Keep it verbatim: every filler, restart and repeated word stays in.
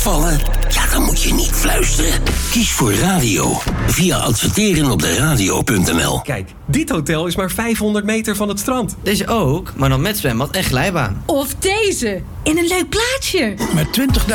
vallen? Ja, dan moet je niet fluisteren. Kies voor radio. Via adverteren op de radio punt n l. Kijk, dit hotel is maar vijfhonderd meter van het strand. Deze ook, maar dan met zwembad en glijbaan. Of deze, in een leuk plaatsje. Met twintigduizend